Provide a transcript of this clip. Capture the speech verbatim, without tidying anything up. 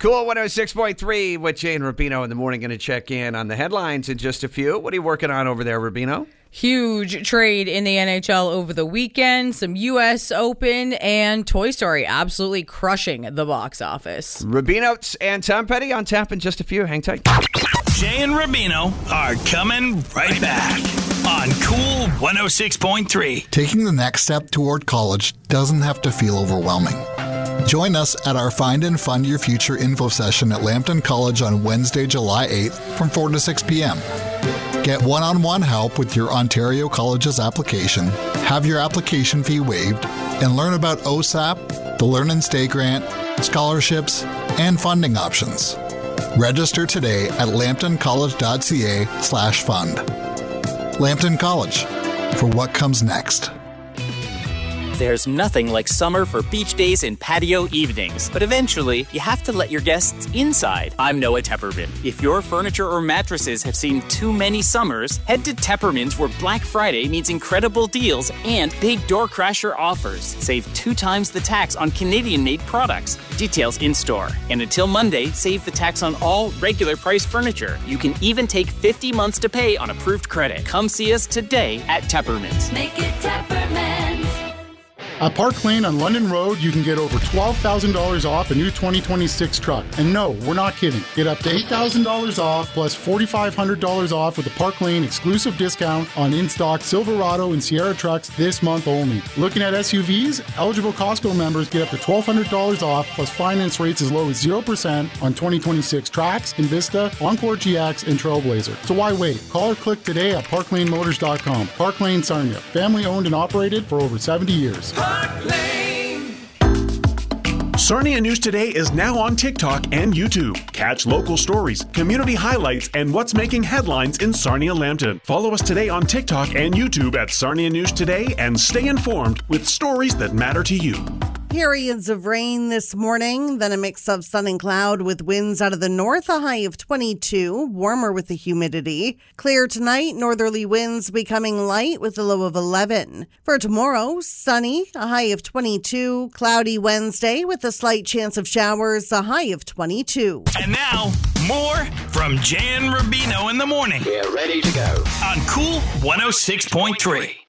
Cool one oh six point three with Jay and Rubino in the morning. Going to check in on the headlines in just a few. What are you working on over there, Rubino? Huge trade in the N H L over the weekend, some U S Open, and Toy Story absolutely crushing the box office. Rubino and Tom Petty on tap in just a few. Hang tight. Jay and Rubino are coming right back on Cool one oh six point three. Taking the next step toward college doesn't have to feel overwhelming. Join us at our Find and Fund Your Future info session at Lambton College on Wednesday, July eighth from four to six p.m. Get one-on-one help with your Ontario College's application, have your application fee waived, and learn about O S A P, the Learn and Stay grant, scholarships, and funding options. Register today at lambtoncollege.ca slash fund. Lambton College, for what comes next. There's nothing like summer for beach days and patio evenings, but eventually you have to let your guests inside. I'm Noah Tepperman. If your furniture or mattresses have seen too many summers, head to Tepperman's where Black Friday means incredible deals and big door crasher offers. Save two times the tax on Canadian-made products. Details in store. And until Monday, save the tax on all regular price furniture. You can even take fifty months to pay on approved credit. Come see us today at Tepperman's. Make it Tepperman's. At Park Lane on London Road, you can get over twelve thousand dollars off a new twenty twenty-six truck. And no, we're not kidding. Get up to eight thousand dollars off plus four thousand five hundred dollars off with the Park Lane exclusive discount on in-stock Silverado and Sierra trucks this month only. Looking at S U Vs, eligible Costco members get up to twelve hundred dollars off plus finance rates as low as zero percent on twenty twenty-six Trax, Invista, Encore G X, and Trailblazer. So why wait? Call or click today at park lane motors dot com. Park Lane, Sarnia. Family owned and operated for over seventy years. Park Lane. Sarnia News Today is now on TikTok and YouTube. Catch local stories, community highlights, and what's making headlines in Sarnia-Lambton. Follow us today on TikTok and YouTube at Sarnia News Today and stay informed with stories that matter to you. Periods of rain this morning, then a mix of sun and cloud with winds out of the north, a high of twenty-two, warmer with the humidity. Clear tonight, northerly winds becoming light with a low of eleven. For tomorrow, sunny, a high of twenty-two, cloudy Wednesday with a slight chance of showers, a high of twenty-two. And now, more from Jay and Rubino in the morning. We're ready to go. On Cool one oh six point three.